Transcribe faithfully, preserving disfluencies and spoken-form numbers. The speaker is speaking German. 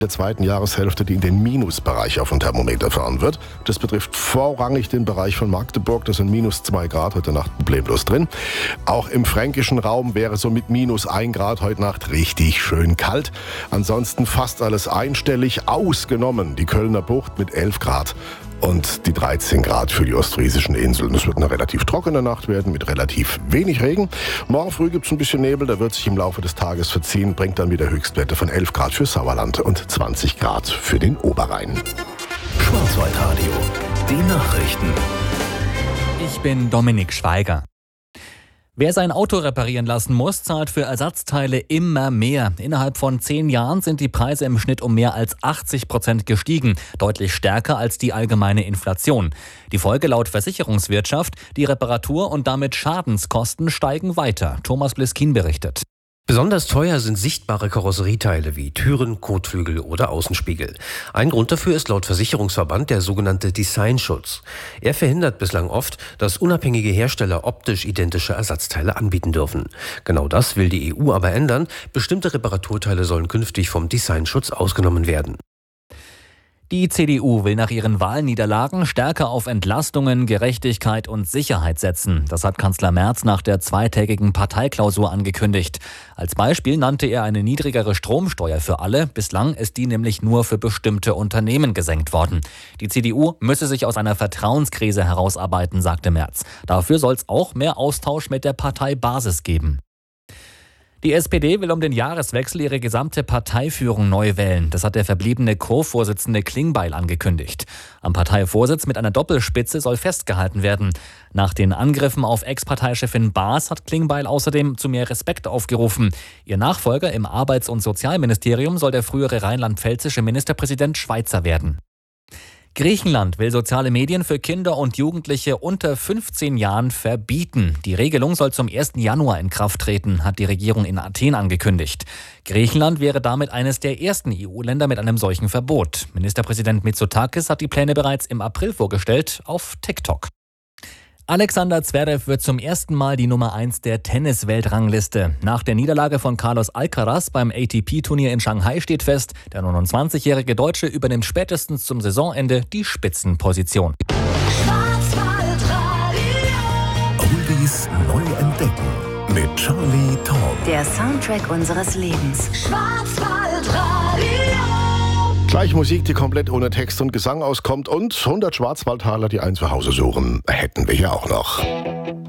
der zweiten Jahreshälfte, die in den Minusbereich auf dem Thermometer fahren wird. Das betrifft vorrangig den Bereich von Magdeburg. Das sind minus zwei Grad heute Nacht problemlos drin. Auch im fränkischen Raum wäre so mit minus ein Grad heute Nacht richtig schön kalt. Ansonsten fast alles einstellig, ausgenommen die Kölner Bucht mit elf Grad. Und die dreizehn Grad für die ostfriesischen Inseln. Es wird eine relativ trockene Nacht werden mit relativ wenig Regen. Morgen früh gibt es ein bisschen Nebel, der wird sich im Laufe des Tages verziehen, bringt dann wieder Höchstwerte von elf Grad für Sauerland und zwanzig Grad für den Oberrhein. Schwarzwaldradio, die Nachrichten. Ich bin Dominik Schweiger. Wer sein Auto reparieren lassen muss, zahlt für Ersatzteile immer mehr. Innerhalb von zehn Jahren sind die Preise im Schnitt um mehr als achtzig Prozent gestiegen, deutlich stärker als die allgemeine Inflation. Die Folge laut Versicherungswirtschaft: die Reparatur- und damit Schadenskosten steigen weiter. Thomas Bliskin berichtet. Besonders teuer sind sichtbare Karosserieteile wie Türen, Kotflügel oder Außenspiegel. Ein Grund dafür ist laut Versicherungsverband der sogenannte Designschutz. Er verhindert bislang oft, dass unabhängige Hersteller optisch identische Ersatzteile anbieten dürfen. Genau das will die E U aber ändern. Bestimmte Reparaturteile sollen künftig vom Designschutz ausgenommen werden. Die C D U will nach ihren Wahlniederlagen stärker auf Entlastungen, Gerechtigkeit und Sicherheit setzen. Das hat Kanzler Merz nach der zweitägigen Parteiklausur angekündigt. Als Beispiel nannte er eine niedrigere Stromsteuer für alle. Bislang ist die nämlich nur für bestimmte Unternehmen gesenkt worden. Die C D U müsse sich aus einer Vertrauenskrise herausarbeiten, sagte Merz. Dafür soll es auch mehr Austausch mit der Parteibasis geben. Die S P D will um den Jahreswechsel ihre gesamte Parteiführung neu wählen. Das hat der verbliebene Co-Vorsitzende Klingbeil angekündigt. Am Parteivorsitz mit einer Doppelspitze soll festgehalten werden. Nach den Angriffen auf Ex-Parteichefin Baas hat Klingbeil außerdem zu mehr Respekt aufgerufen. Ihr Nachfolger im Arbeits- und Sozialministerium soll der frühere rheinland-pfälzische Ministerpräsident Schweizer werden. Griechenland will soziale Medien für Kinder und Jugendliche unter fünfzehn Jahren verbieten. Die Regelung soll zum ersten Januar in Kraft treten, hat die Regierung in Athen angekündigt. Griechenland wäre damit eines der ersten E U-Länder mit einem solchen Verbot. Ministerpräsident Mitsotakis hat die Pläne bereits im April vorgestellt auf TikTok. Alexander Zverev wird zum ersten Mal die Nummer eins der Tennis-Weltrangliste. Nach der Niederlage von Carlos Alcaraz beim A T P-Turnier in Shanghai steht fest, der neunundzwanzigjährige Deutsche übernimmt spätestens zum Saisonende die Spitzenposition. Oldies neu entdecken mit Charlie Tom. Der Soundtrack unseres Lebens. Schwarzwaldradio. Gleich Musik, die komplett ohne Text und Gesang auskommt, und hundert Schwarzwaldtaler, die ein Zuhause suchen, hätten wir hier auch noch.